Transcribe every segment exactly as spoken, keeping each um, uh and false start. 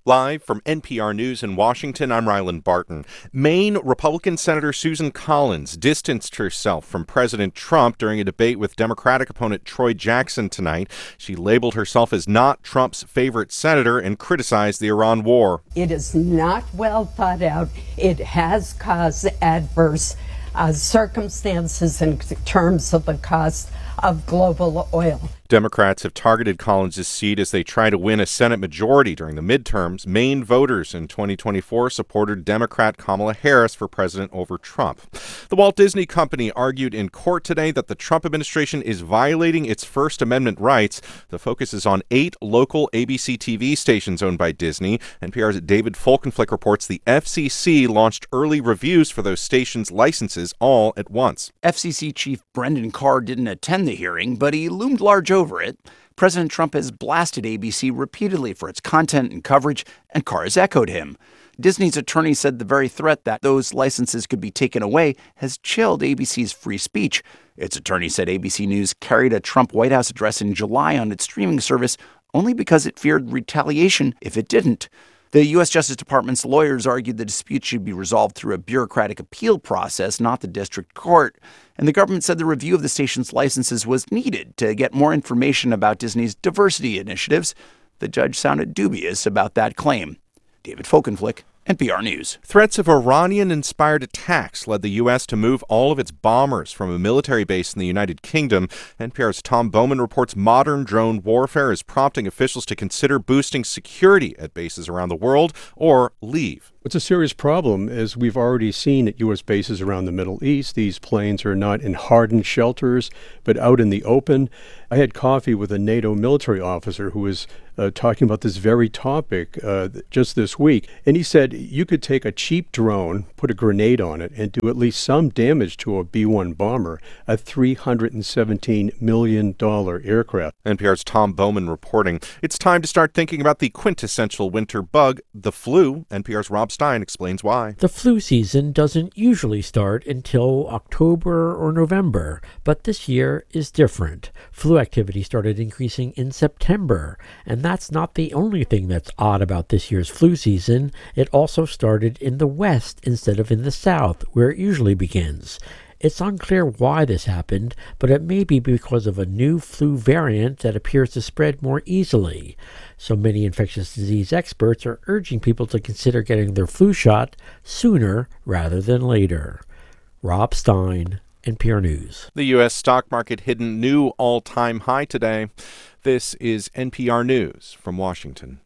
Live from N P R News in Washington, I'm Ryland Barton. Maine Republican Senator Susan Collins distanced herself from President Trump during a debate with Democratic opponent Troy Jackson tonight. She labeled herself as not Trump's favorite senator and criticized the Iran war. It is not well thought out. It has caused adverse uh, circumstances in terms of the cost of global oil. Democrats have targeted Collins' seat as they try to win a Senate majority during the midterms. Maine voters in twenty twenty-four supported Democrat Kamala Harris for president over Trump. The Walt Disney Company argued in court today that the Trump administration is violating its First Amendment rights. The focus is on eight local A B C T V stations owned by Disney. N P R's David Folkenflik reports the F C C launched early reviews for those stations' licenses all at once. F C C Chief Brendan Carr didn't attend the hearing, but he loomed large over it. President Trump has blasted A B C repeatedly for its content and coverage, and Carr has echoed him. Disney's attorney said the very threat that those licenses could be taken away has chilled A B C's free speech. Its attorney said A B C News carried a Trump White House address in July on its streaming service only because it feared retaliation if it didn't. The U S Justice Department's lawyers argued the dispute should be resolved through a bureaucratic appeal process, not the district court. And the government said the review of the station's licenses was needed to get more information about Disney's diversity initiatives. The judge sounded dubious about that claim. David Folkenflik, N P R News. Threats of Iranian-inspired attacks led the U S to move all of its bombers from a military base in the United Kingdom. N P R's Tom Bowman reports modern drone warfare is prompting officials to consider boosting security at bases around the world or leave. It's a serious problem, as we've already seen at U S bases around the Middle East. These planes are not in hardened shelters, but out in the open. I had coffee with a NATO military officer who was uh, talking about this very topic uh, just this week. And he said you could take a cheap drone, put a grenade on it, and do at least some damage to a B one bomber, a three hundred seventeen million dollars aircraft. N P R's Tom Bowman reporting. It's time to start thinking about the quintessential winter bug, the flu. N P R's Rob Stein explains why. The flu season doesn't usually start until October or November, but this year is different. Flu activity started increasing in September, and that's not the only thing that's odd about this year's flu season. It also started in the West instead of in the South, where it usually begins. It's unclear why this happened, but it may be because of a new flu variant that appears to spread more easily. So many infectious disease experts are urging people to consider getting their flu shot sooner rather than later. Rob Stein, N P R News. The U S stock market hit a new all-time high today. This is N P R News from Washington.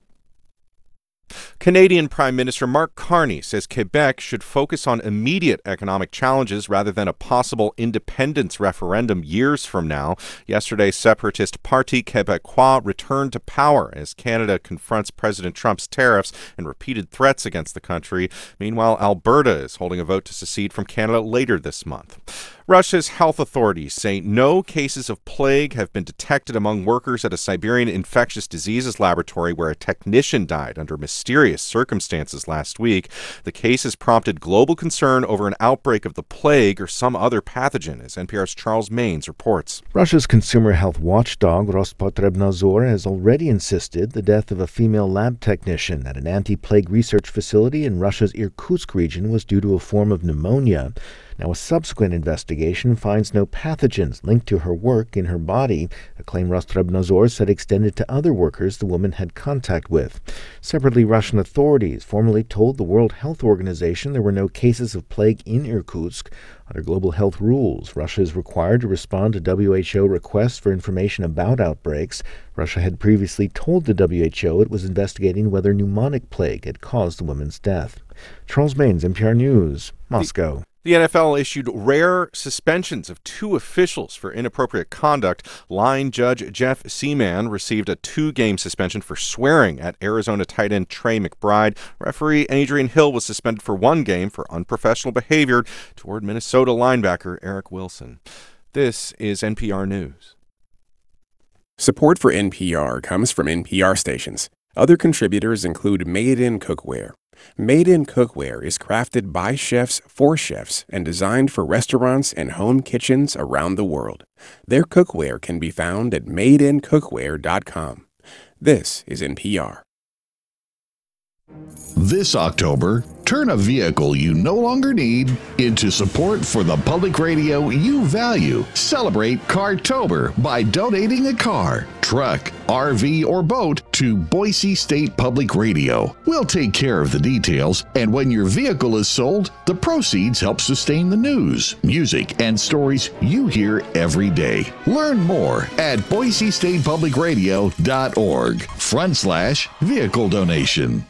Canadian Prime Minister Mark Carney says Quebec should focus on immediate economic challenges rather than a possible independence referendum years from now. Yesterday, separatist Parti Québécois returned to power as Canada confronts President Trump's tariffs and repeated threats against the country. Meanwhile, Alberta is holding a vote to secede from Canada later this month. Russia's health authorities say no cases of plague have been detected among workers at a Siberian infectious diseases laboratory where a technician died under mysterious circumstances last week. The case has prompted global concern over an outbreak of the plague or some other pathogen, as N P R's Charles Maines reports. Russia's consumer health watchdog Rospotrebnadzor has already insisted the death of a female lab technician at an anti-plague research facility in Russia's Irkutsk region was due to a form of pneumonia. Now, a subsequent investigation finds no pathogens linked to her work in her body, a claim Rostrebnadzor said extended to other workers the woman had contact with. Separately, Russian authorities formally told the World Health Organization there were no cases of plague in Irkutsk. Under global health rules, Russia is required to respond to W H O requests for information about outbreaks. Russia had previously told the W H O it was investigating whether pneumonic plague had caused the woman's death. Charles Maines, N P R News, Moscow. The N F L issued rare suspensions of two officials for inappropriate conduct. Line judge Jeff Seaman received a two-game suspension for swearing at Arizona tight end Trey McBride. Referee Adrian Hill was suspended for one game for unprofessional behavior toward Minnesota linebacker Eric Wilson. This is N P R News. Support for N P R comes from N P R stations. Other contributors include Made in Cookware. Made in Cookware is crafted by chefs for chefs and designed for restaurants and home kitchens around the world. Their cookware can be found at made in cookware dot com. This is N P R. This October, turn a vehicle you no longer need into support for the public radio you value. Celebrate Cartober by donating a car, truck, R V, or boat to Boise State Public Radio. We'll take care of the details, and when your vehicle is sold, the proceeds help sustain the news, music, and stories you hear every day. Learn more at boise state public radio dot org front slash vehicle donation.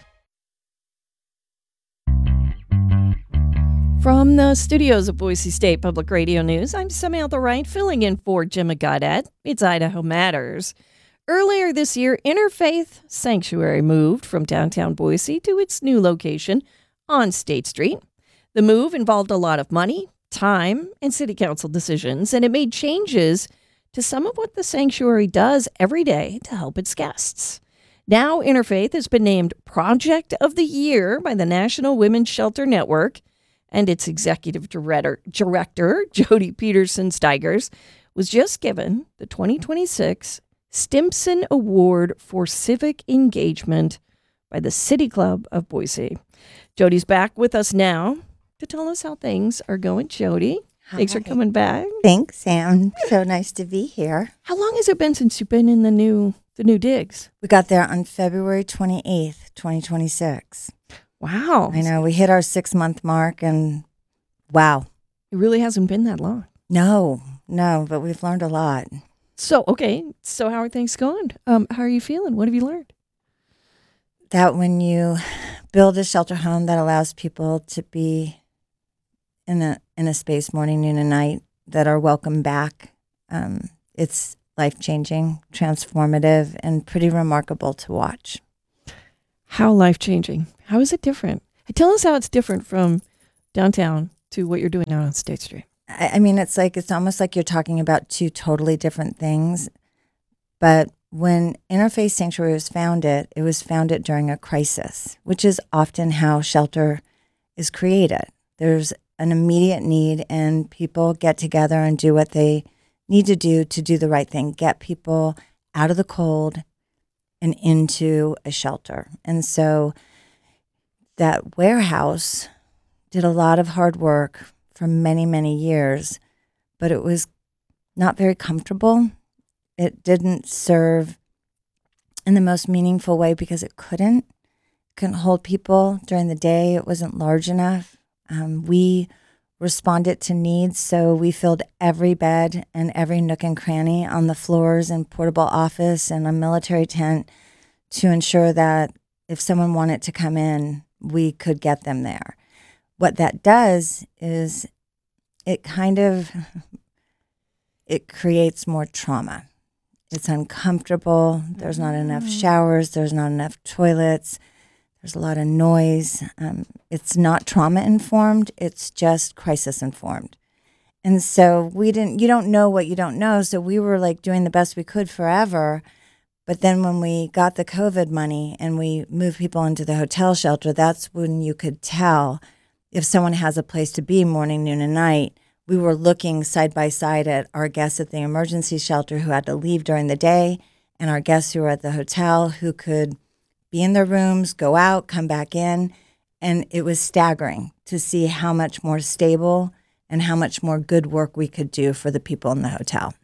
From the studios of Boise State Public Radio News, I'm Samantha Wright, filling in for Jim Gaudet. It's Idaho Matters. Earlier this year, Interfaith Sanctuary moved from downtown Boise to its new location on State Street. The move involved a lot of money, time, and city council decisions, and it made changes to some of what the sanctuary does every day to help its guests. Now, Interfaith has been named Project of the Year by the National Women's Shelter Network, and its executive director, director Jody Peterson-Steigers, was just given the twenty twenty-six Stimson Award for Civic Engagement by the City Club of Boise. Jody's back with us now to tell us how things are going. Jody, Hi. Thanks for coming back. Thanks, Sam. So nice to be here. How long has it been since you've been in the new the new digs? We got there on February twenty-eighth, twenty twenty-six. Wow. I know. We hit our six-month mark, and wow. It really hasn't been that long. No, no, but we've learned a lot. So, okay. So how are things going? Um, how are you feeling? What have you learned? That when you build a shelter home that allows people to be in a in a space morning, noon, and night that are welcome back, um, it's life-changing, transformative, and pretty remarkable to watch. How life-changing? How is it different? Tell us how it's different from downtown to what you're doing now on State Street. I, I mean, it's like it's almost like you're talking about two totally different things. But when Interfaith Sanctuary was founded, it was founded during a crisis, which is often how shelter is created. There's an immediate need, and people get together and do what they need to do to do the right thing, get people out of the cold and into a shelter. And so that warehouse did a lot of hard work for many, many years, but it was not very comfortable. It didn't serve in the most meaningful way because it couldn't. Couldn't hold people during the day. It wasn't large enough. Um, we responded to needs, so we filled every bed and every nook and cranny on the floors and portable office and a military tent to ensure that if someone wanted to come in, we could get them there. What that does is it kind of, it creates more trauma. It's uncomfortable. There's not enough showers. There's not enough toilets. There's a lot of noise. Um, it's not trauma-informed. It's just crisis-informed. And so we didn't, you don't know what you don't know. So we were like doing the best we could forever. But then when we got the COVID money and we moved people into the hotel shelter, that's when you could tell if someone has a place to be morning, noon, and night. We were looking side by side at our guests at the emergency shelter who had to leave during the day and our guests who were at the hotel who could be in their rooms, go out, come back in. And it was staggering to see how much more stable and how much more good work we could do for the people in the hotel.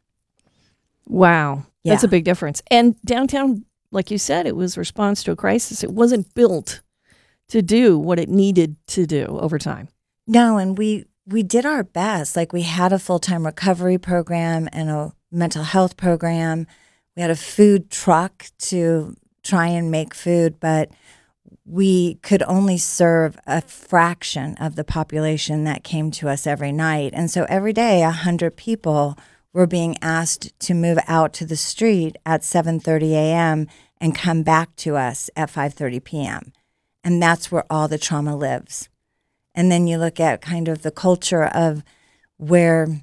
Wow. Yeah. That's a big difference. And downtown, like you said, it was response to a crisis. It wasn't built to do what it needed to do over time. No, and we we did our best. Like we had a full-time recovery program and a mental health program. We had a food truck to try and make food, but we could only serve a fraction of the population that came to us every night. And so every day, one hundred people were being asked to move out to the street at seven thirty a.m. and come back to us at five thirty p.m. And that's where all the trauma lives. And then you look at kind of the culture of where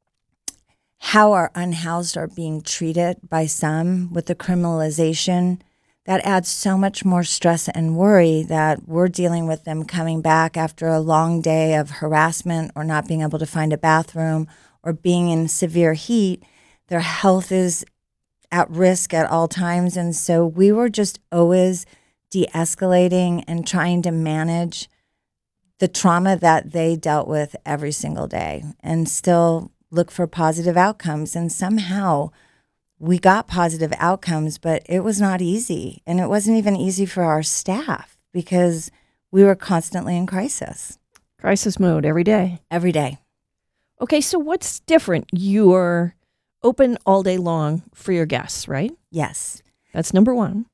how our unhoused are being treated by some with the criminalization. That adds so much more stress and worry that we're dealing with them coming back after a long day of harassment or not being able to find a bathroom or being in severe heat. Their health is at risk at all times. And so we were just always de-escalating and trying to manage the trauma that they dealt with every single day and still look for positive outcomes. And somehow we got positive outcomes, but it was not easy. And it wasn't even easy for our staff because we were constantly in crisis. Crisis mode every day. Every day. Okay, so what's different? You're open all day long for your guests, right? Yes. That's number one.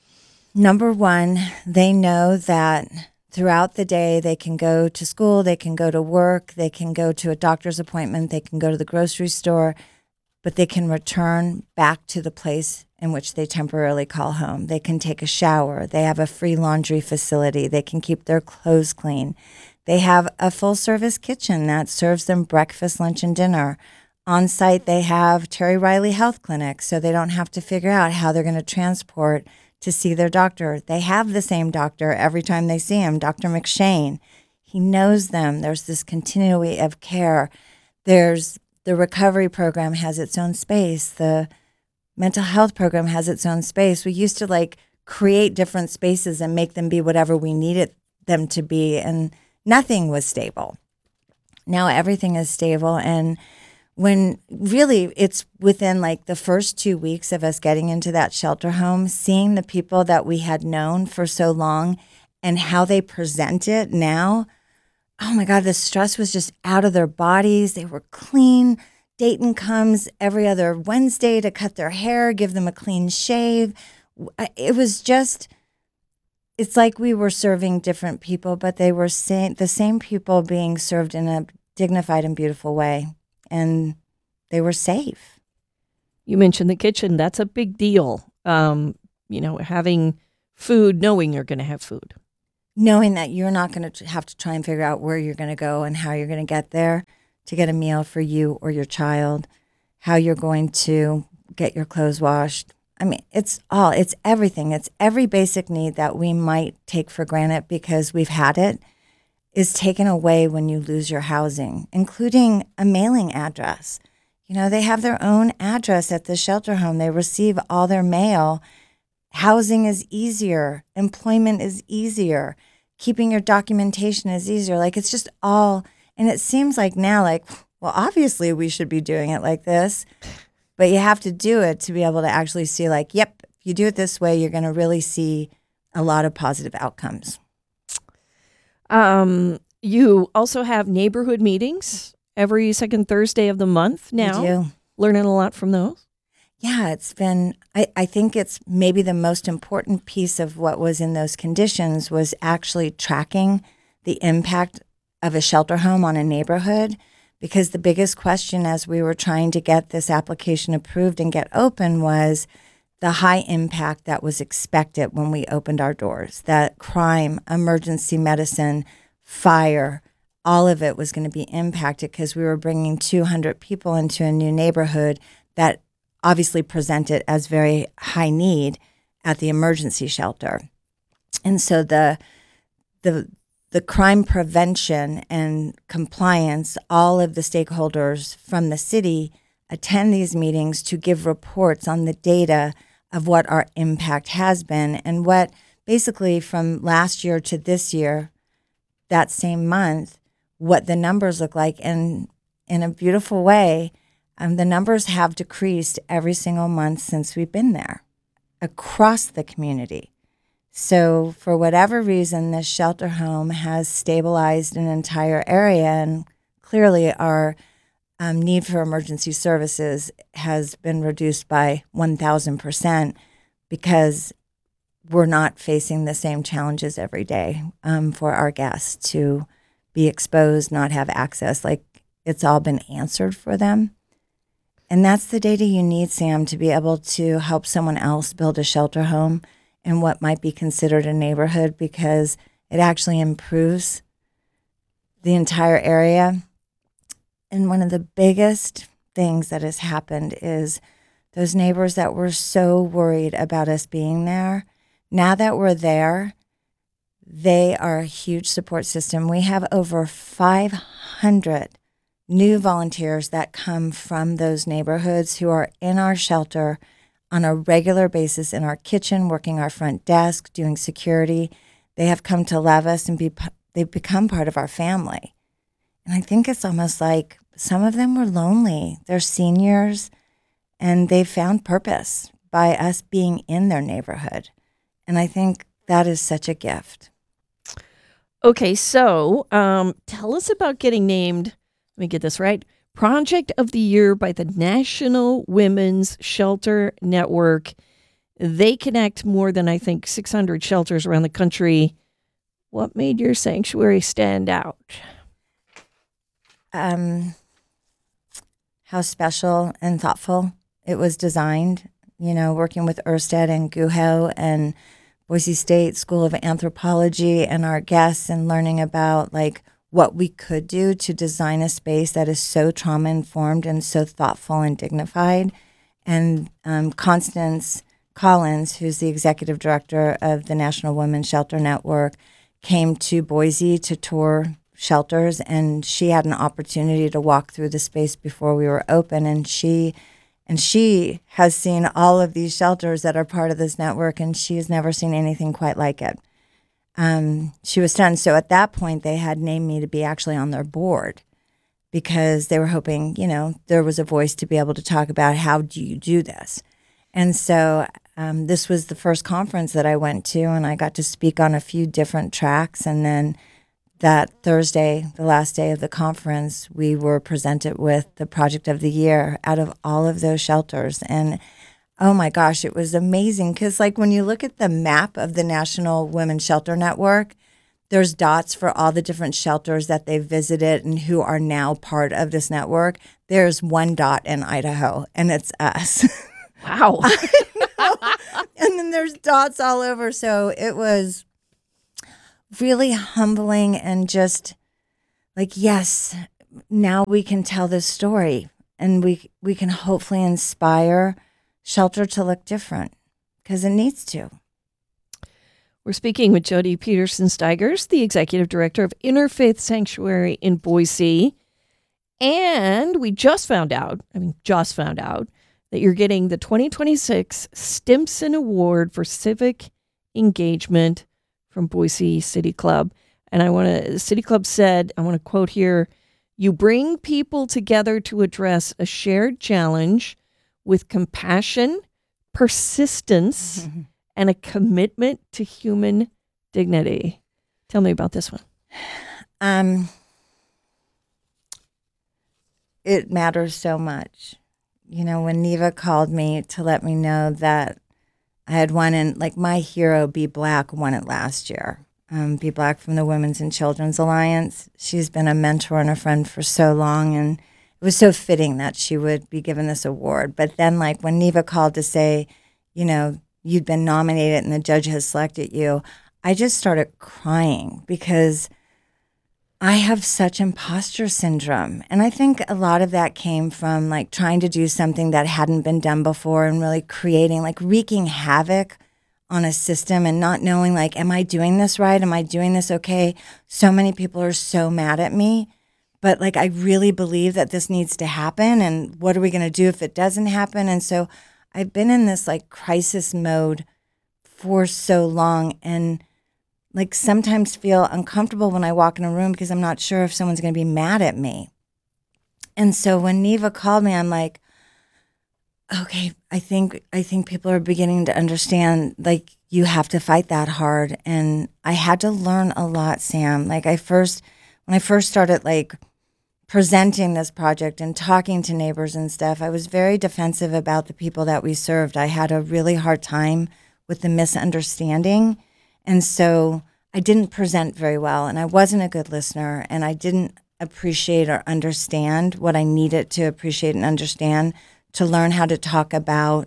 Number one, they know that throughout the day they can go to school, they can go to work, they can go to a doctor's appointment, they can go to the grocery store, but they can return back to the place in which they temporarily call home. They can take a shower. They have a free laundry facility. They can keep their clothes clean. They have a full-service kitchen that serves them breakfast, lunch, and dinner. On site, they have Terry Riley Health Clinic, so they don't have to figure out how they're going to transport to see their doctor. They have the same doctor every time they see him, Doctor McShane. He knows them. There's this continuity of care. There's the recovery program has its own space. The mental health program has its own space. We used to like create different spaces and make them be whatever we needed them to be, and nothing was stable. Now everything is stable, and when really it's within like the first two weeks of us getting into that shelter home, seeing the people that we had known for so long and how they present it now, oh my God, the stress was just out of their bodies. They were clean. Dayton comes every other Wednesday to cut their hair, give them a clean shave. It was just, it's like we were serving different people, but they were sa- the same people being served in a dignified and beautiful way. And they were safe. You mentioned the kitchen. That's a big deal. Um, you know, having food, knowing you're going to have food. Knowing that you're not going to have to try and figure out where you're going to go and how you're going to get there to get a meal for you or your child, how you're going to get your clothes washed. I mean, it's all, it's everything. It's every basic need that we might take for granted because we've had it is taken away when you lose your housing, including a mailing address. You know, they have their own address at the shelter home. They receive all their mail. Housing is easier. Employment is easier. Keeping your documentation is easier. Like, it's just all, and it seems like now, like, well, obviously we should be doing it like this, but you have to do it to be able to actually see, like, yep, if you do it this way, you're going to really see a lot of positive outcomes. Um, you also have neighborhood meetings every second Thursday of the month now. We do. Learning a lot from those. Yeah, it's been, I, I think it's maybe the most important piece of what was in those conditions was actually tracking the impact of a shelter home on a neighborhood, because the biggest question as we were trying to get this application approved and get open was the high impact that was expected when we opened our doors, that crime, emergency medicine, fire, all of it was going to be impacted because we were bringing two hundred people into a new neighborhood that obviously presented as very high need at the emergency shelter. And so the the the crime prevention and compliance, all of the stakeholders from the city attend these meetings to give reports on the data of what our impact has been and what basically from last year to this year, that same month, what the numbers look like. And in a beautiful way, um, the numbers have decreased every single month since we've been there across the community. So for whatever reason, this shelter home has stabilized an entire area, and clearly our um, need for emergency services has been reduced by one thousand percent because we're not facing the same challenges every day um, for our guests to be exposed, not have access. Like, it's all been answered for them. And that's the data you need, Sam, to be able to help someone else build a shelter home in what might be considered a neighborhood, because it actually improves the entire area. And one of the biggest things that has happened is those neighbors that were so worried about us being there, now that we're there, they are a huge support system. We have over five hundred new volunteers that come from those neighborhoods who are in our shelter on a regular basis in our kitchen, working our front desk, doing security. They have come to love us and be they've become part of our family. And I think it's almost like some of them were lonely. They're seniors, and they've found purpose by us being in their neighborhood. And I think that is such a gift. Okay, so um, tell us about getting named, let me get this right, Project of the Year by the National Women's Shelter Network. They connect more than, I think, six hundred shelters around the country. What made your sanctuary stand out? Um, how special and thoughtful it was designed, you know, working with Ørsted and GUHO and Boise State School of Anthropology and our guests, and learning about like what we could do to design a space that is so trauma informed and so thoughtful and dignified. And um, Constance Collins, who's the executive director of the National Women's Shelter Network, came to Boise to tour shelters, and she had an opportunity to walk through the space before we were open, and she and she has seen all of these shelters that are part of this network, and she has never seen anything quite like it. Um, she was stunned. So at that point, they had named me to be actually on their board because they were hoping, you know, there was a voice to be able to talk about how do you do this. And so um, this was the first conference that I went to, and I got to speak on a few different tracks. And then that Thursday, the last day of the conference, we were presented with the Project of the Year out of all of those shelters. And oh my gosh, it was amazing because like when you look at the map of the National Women's Shelter Network, there's dots for all the different shelters that they've visited and who are now part of this network. There's one dot in Idaho, and it's us. Wow. And then there's dots all over. So it was really humbling and just like, yes, now we can tell this story, and we we can hopefully inspire shelter to look different because it needs to. We're speaking with Jody Peterson-Steigers, the executive director of Interfaith Sanctuary in Boise. And we just found out, I mean, just found out, that you're getting the twenty twenty-six Stimson Award for Civic Engagement from Boise City Club. And I want to, City Club said, I want to quote here, "You bring people together to address a shared challenge with compassion, persistence, mm-hmm. and a commitment to human dignity." Tell me about this one. Um, it matters so much. You know, when Neva called me to let me know that I had won, and like my hero, Be Black, won it last year. Um, Be Black from the Women's and Children's Alliance. She's been a mentor and a friend for so long, and it was so fitting that she would be given this award. But then, like, when Neva called to say, you know, you'd been nominated and the judge has selected you, I just started crying because I have such imposter syndrome. And I think a lot of that came from, like, trying to do something that hadn't been done before and really creating, like, wreaking havoc on a system and not knowing, like, am I doing this right? Am I doing this okay? So many people are so mad at me. But like, I really believe that this needs to happen. And what are we going to do if it doesn't happen? And so I've been in this like crisis mode for so long, and like sometimes feel uncomfortable when I walk in a room because I'm not sure if someone's going to be mad at me. And so when Neva called me, I'm like, okay, I think, I think people are beginning to understand, like, you have to fight that hard. And I had to learn a lot, Sam. Like I first, when I first started like presenting this project and talking to neighbors and stuff, I was very defensive about the people that we served. I had a really hard time with the misunderstanding. And so I didn't present very well, and I wasn't a good listener, and I didn't appreciate or understand what I needed to appreciate and understand to learn how to talk about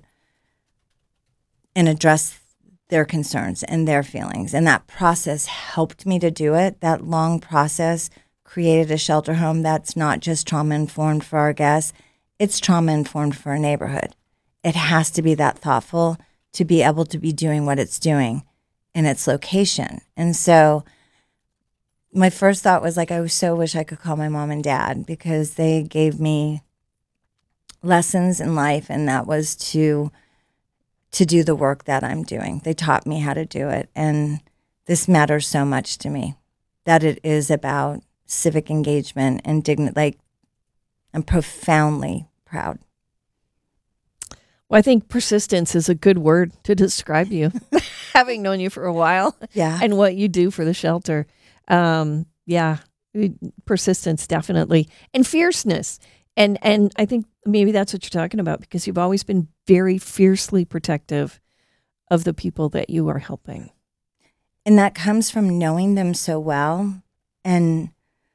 and address their concerns and their feelings. And that process helped me to do it. That long process created a shelter home that's not just trauma-informed for our guests, it's trauma-informed for our neighborhood. It has to be that thoughtful to be able to be doing what it's doing in its location. And so my first thought was like, I so wish I could call my mom and dad because they gave me lessons in life, and that was to to do the work that I'm doing. They taught me how to do it. And this matters so much to me, that it is about civic engagement and dignity. Like, I'm profoundly proud. Well, I think persistence is a good word to describe you, having known you for a while. Yeah. And what you do for the shelter. Um, yeah, persistence, definitely. And fierceness. And and I think maybe that's what you're talking about, because you've always been very fiercely protective of the people that you are helping. And that comes from knowing them so well. And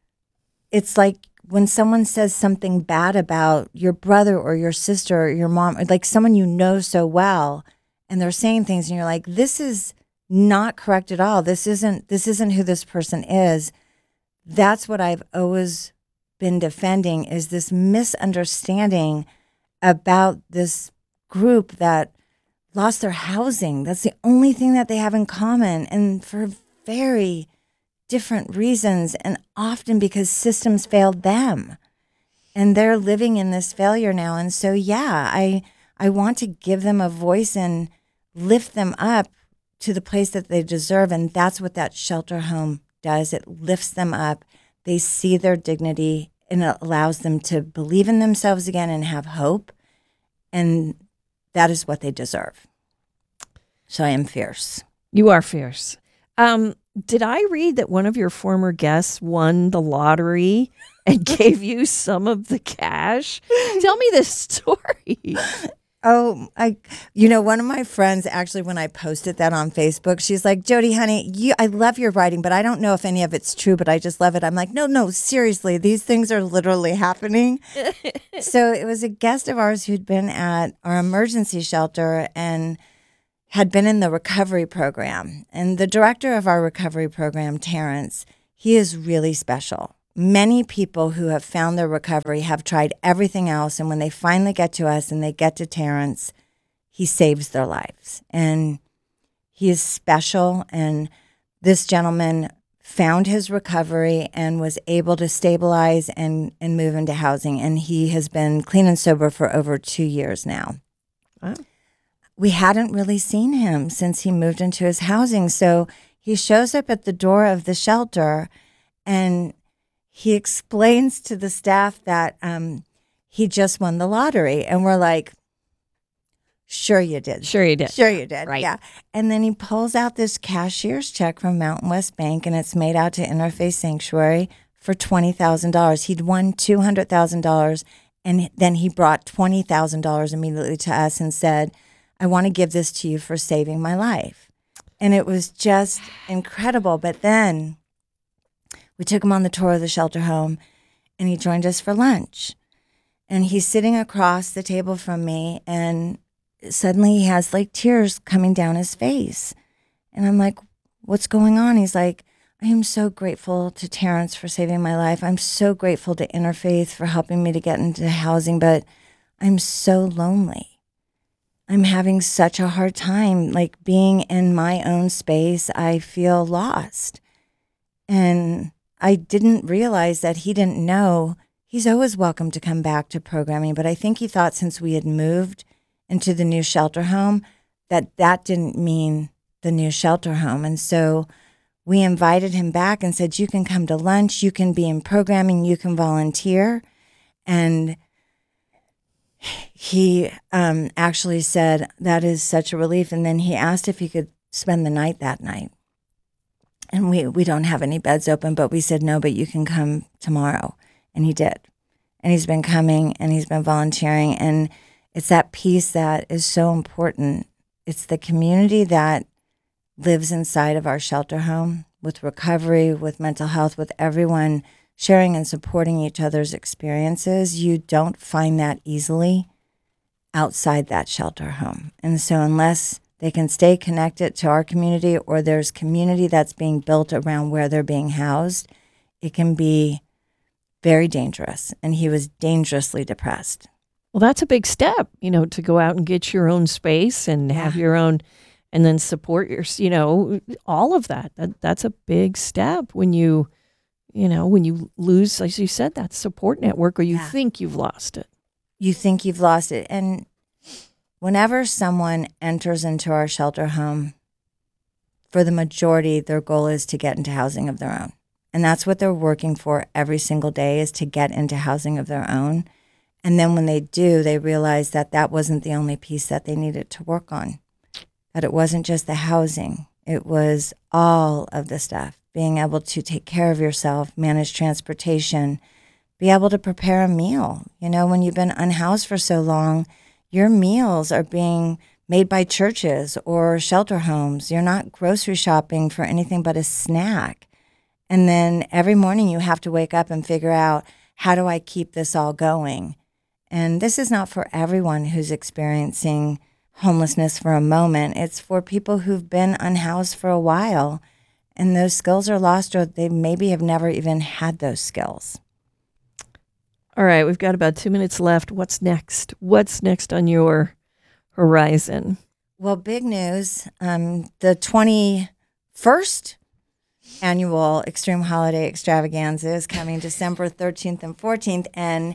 it's like when someone says something bad about your brother or your sister or your mom, or like someone you know so well, and they're saying things and you're like, this is not correct at all. This isn't, this isn't who this person is. That's what I've always been defending, is this misunderstanding about this group that lost their housing. That's the only thing that they have in common, and for very different reasons, and often because systems failed them. And they're living in this failure now. And so, yeah, I I want to give them a voice and lift them up to the place that they deserve. And that's what that shelter home does. It lifts them up. They see their dignity, and it allows them to believe in themselves again and have hope. And that is what they deserve. So I am fierce. You are fierce. Um, did I read that one of your former guests won the lottery and gave you some of the cash? Tell me this story. Oh, I, you know, one of my friends, actually, when I posted that on Facebook, she's like, Jody, honey, you, I love your writing, but I don't know if any of it's true, but I just love it. I'm like, no, no, seriously, these things are literally happening. So it was a guest of ours who'd been at our emergency shelter and had been in the recovery program. And the director of our recovery program, Terrence, he is really special. Many people who have found their recovery have tried everything else, and when they finally get to us and they get to Terrence, he saves their lives. And he is special, and this gentleman found his recovery and was able to stabilize and, and move into housing, and he has been clean and sober for over two years now. Wow. We hadn't really seen him since he moved into his housing, so he shows up at the door of the shelter, and he explains to the staff that um, he just won the lottery. And we're like, sure you did. Sure you did. Sure you did. Right. Yeah. And then he pulls out this cashier's check from Mountain West Bank, and it's made out to Interfaith Sanctuary for twenty thousand dollars. He'd won two hundred thousand dollars, and then he brought twenty thousand dollars immediately to us and said, I want to give this to you for saving my life. And it was just incredible. But then we took him on the tour of the shelter home, and he joined us for lunch. And he's sitting across the table from me, and suddenly he has like tears coming down his face. And I'm like, what's going on? He's like, I am so grateful to Terrence for saving my life. I'm so grateful to Interfaith for helping me to get into housing, but I'm so lonely. I'm having such a hard time, like being in my own space. I feel lost. And I didn't realize that he didn't know. He's always welcome to come back to programming, but I think he thought since we had moved into the new shelter home that that didn't mean the new shelter home. And so we invited him back and said, you can come to lunch, you can be in programming, you can volunteer. And he um, actually said, that is such a relief. And then he asked if he could spend the night that night. And we, we don't have any beds open, but we said, no, but you can come tomorrow. And he did. And he's been coming, and he's been volunteering. And it's that piece that is so important. It's the community that lives inside of our shelter home with recovery, with mental health, with everyone sharing and supporting each other's experiences. You don't find that easily outside that shelter home. And so unless they can stay connected to our community, or there's community that's being built around where they're being housed, it can be very dangerous. And he was dangerously depressed. Well, that's a big step, you know, to go out and get your own space and Yeah. have your own, and then support your, you know, all of that. that. That's a big step when you, you know, when you lose, as you said, that support network, or you Yeah. think you've lost it. You think you've lost it. And whenever someone enters into our shelter home, for the majority, their goal is to get into housing of their own. And that's what they're working for every single day, is to get into housing of their own. And then when they do, they realize that that wasn't the only piece that they needed to work on, that it wasn't just the housing. It was all of the stuff, being able to take care of yourself, manage transportation, be able to prepare a meal. You know, when you've been unhoused for so long, your meals are being made by churches or shelter homes. You're not grocery shopping for anything but a snack. And then every morning you have to wake up and figure out, how do I keep this all going? And this is not for everyone who's experiencing homelessness for a moment. It's for people who've been unhoused for a while, and those skills are lost, or they maybe have never even had those skills. All right, we've got about two minutes left. What's next? What's next on your horizon? Well, big news. Um, the twenty-first annual Extreme Holiday Extravaganza is coming December thirteenth and fourteenth, and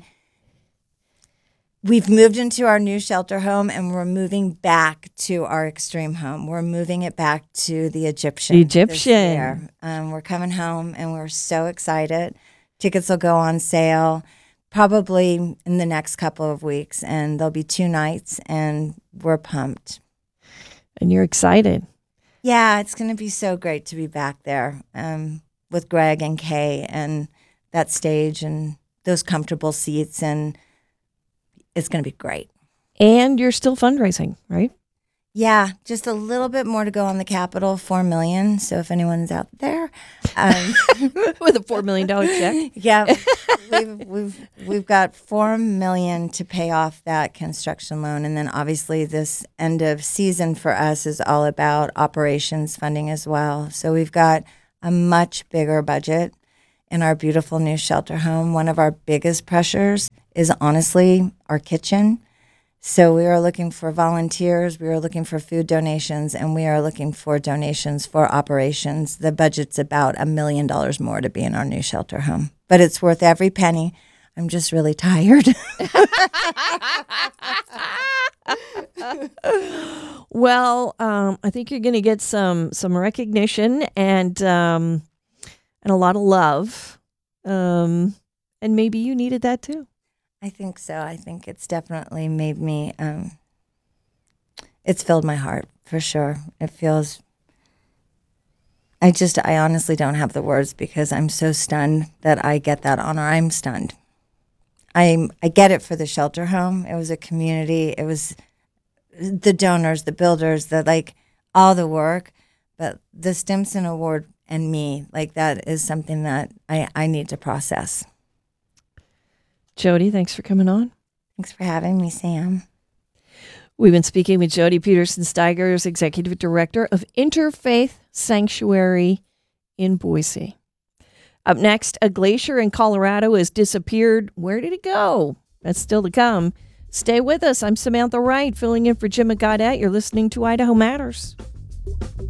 we've moved into our new shelter home, and we're moving back to our extreme home. We're moving it back to the Egyptian. The Egyptian. Um, we're coming home, and we're so excited. Tickets will go on sale probably in the next couple of weeks, and there'll be two nights, and we're pumped. And you're excited. Yeah, it's going to be so great to be back there um, with Greg and Kay, and that stage and those comfortable seats, and it's going to be great. And you're still fundraising, right? Yeah, just a little bit more to go on the Capitol, four million dollars. So if anyone's out there, um, with a four million dollars check, yeah, we've we've we've got four million dollars to pay off that construction loan, and then obviously this end of season for us is all about operations funding as well. So we've got a much bigger budget in our beautiful new shelter home. One of our biggest pressures is honestly our kitchen. So we are looking for volunteers, we are looking for food donations, and we are looking for donations for operations. The budget's about a million dollars more to be in our new shelter home, but it's worth every penny. I'm just really tired. Well, um, I think you're going to get some some recognition and um, and a lot of love, um, and maybe you needed that too. I think so. I think it's definitely made me, um, it's filled my heart for sure. It feels, I just, I honestly don't have the words because I'm so stunned that I get that honor. I'm stunned. I'm, I get it for the shelter home. It was a community. It was the donors, the builders, the like, all the work. But the Stimson Award and me, like that is something that I, I need to process. Jody, thanks for coming on. Thanks for having me, Sam. We've been speaking with Jody Peterson-Steigers, Executive Director of Interfaith Sanctuary in Boise. Up next, a glacier in Colorado has disappeared. Where did it go? That's still to come. Stay with us. I'm Samantha Wright, filling in for Jim Gaudette. You're listening to Idaho Matters.